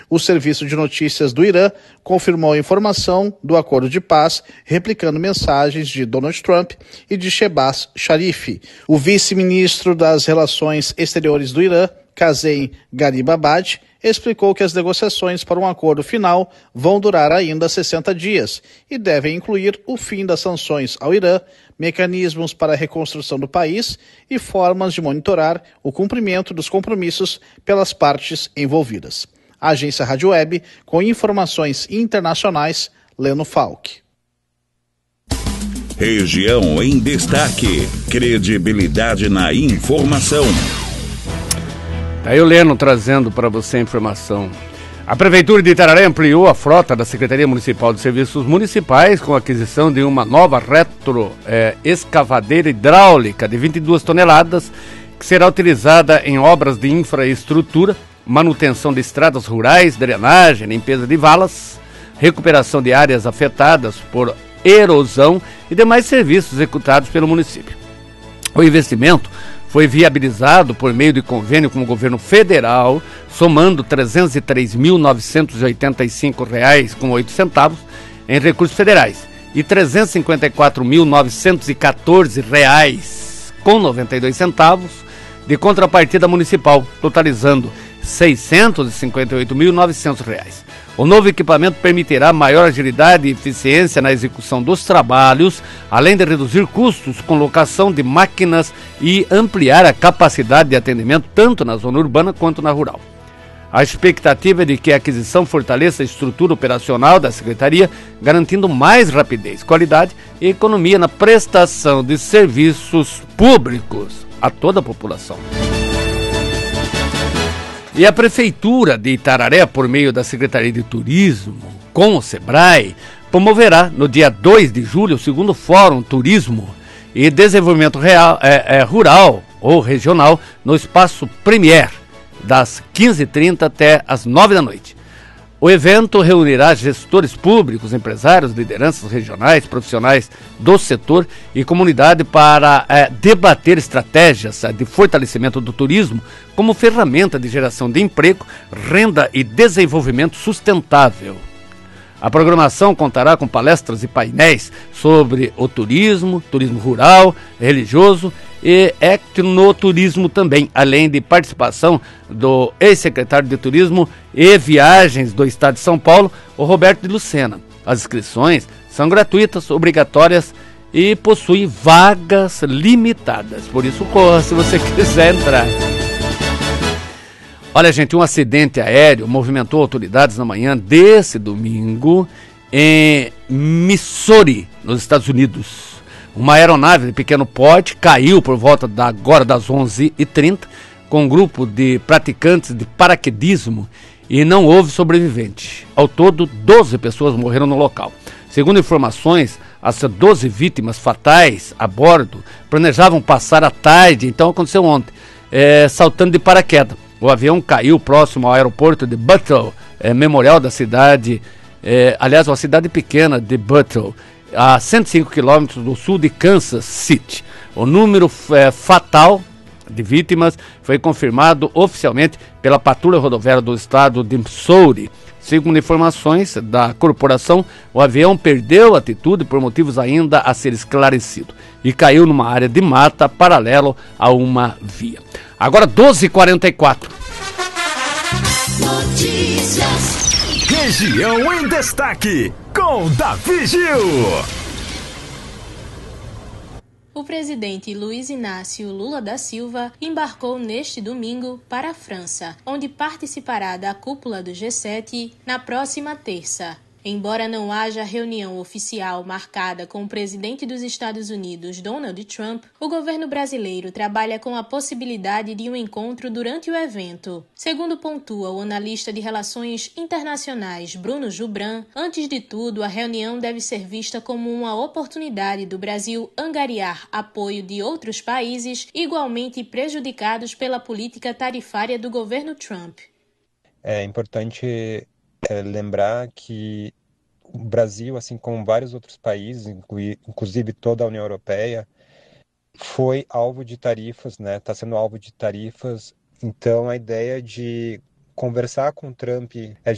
O serviço de notícias do Irã confirmou a informação do acordo de paz, replicando mensagens de Donald Trump e de Shehbaz Sharif. O vice-ministro das Relações Exteriores do Irã, Kazem Garibabad, explicou que as negociações para um acordo final vão durar ainda 60 dias e devem incluir o fim das sanções ao Irã, mecanismos para a reconstrução do país e formas de monitorar o cumprimento dos compromissos pelas partes envolvidas. A Agência Rádio Web, com informações internacionais, Leno Falck. Região em destaque. Credibilidade na informação. Aí o Leno trazendo para você a informação. A Prefeitura de Itararé ampliou a frota da Secretaria Municipal de Serviços Municipais com a aquisição de uma nova escavadeira hidráulica de 22 toneladas, que será utilizada em obras de infraestrutura, manutenção de estradas rurais, drenagem, limpeza de valas, recuperação de áreas afetadas por erosão e demais serviços executados pelo município. O investimento foi viabilizado por meio de convênio com o governo federal, somando R$ 303.985,08 em recursos federais e R$ 354.914,92 de contrapartida municipal, totalizando R$ 658.900. O novo equipamento permitirá maior agilidade e eficiência na execução dos trabalhos, além de reduzir custos com locação de máquinas e ampliar a capacidade de atendimento tanto na zona urbana quanto na rural. A expectativa é de que a aquisição fortaleça a estrutura operacional da Secretaria, garantindo mais rapidez, qualidade e economia na prestação de serviços públicos a toda a população. E a Prefeitura de Itararé, por meio da Secretaria de Turismo, com o SEBRAE, promoverá no dia 2 de julho o segundo Fórum Turismo e Desenvolvimento Rural ou Regional no Espaço Premier, das 15h30 até as 9 da noite. O evento reunirá gestores públicos, empresários, lideranças regionais, profissionais do setor e comunidade para debater estratégias de fortalecimento do turismo como ferramenta de geração de emprego, renda e desenvolvimento sustentável. A programação contará com palestras e painéis sobre o turismo rural, religioso e etnoturismo também, além de participação do ex-secretário de Turismo e Viagens do Estado de São Paulo, o Roberto de Lucena. As inscrições são gratuitas, obrigatórias e possuem vagas limitadas. Por isso, corra se você quiser entrar. Olha, gente, um acidente aéreo movimentou autoridades na manhã desse domingo em Missouri, nos Estados Unidos. Uma aeronave de pequeno porte caiu por volta agora das 11h30 com um grupo de praticantes de paraquedismo e não houve sobrevivente. Ao todo, 12 pessoas morreram no local. Segundo informações, as 12 vítimas fatais a bordo planejavam passar a tarde, então aconteceu ontem, saltando de paraquedas. O avião caiu próximo ao aeroporto de Butler, memorial da cidade, uma cidade pequena de Butler, a 105 quilômetros do sul de Kansas City. O número fatal de vítimas foi confirmado oficialmente pela Patrulha Rodoviária do estado de Missouri. Segundo informações da corporação, o avião perdeu altitude por motivos ainda a ser esclarecido e caiu numa área de mata paralelo a uma via. Agora 12h44. Notícias. Região em destaque com Davi Gil. O presidente Luiz Inácio Lula da Silva embarcou neste domingo para a França, onde participará da cúpula do G7 na próxima terça. Embora não haja reunião oficial marcada com o presidente dos Estados Unidos, Donald Trump, o governo brasileiro trabalha com a possibilidade de um encontro durante o evento. Segundo pontua o analista de relações internacionais Bruno Jubran, antes de tudo, a reunião deve ser vista como uma oportunidade do Brasil angariar apoio de outros países igualmente prejudicados pela política tarifária do governo Trump. É importante lembrar que o Brasil, assim como vários outros países, inclusive toda a União Europeia, foi alvo de tarifas, né? Está sendo alvo de tarifas. Então, a ideia de conversar com o Trump é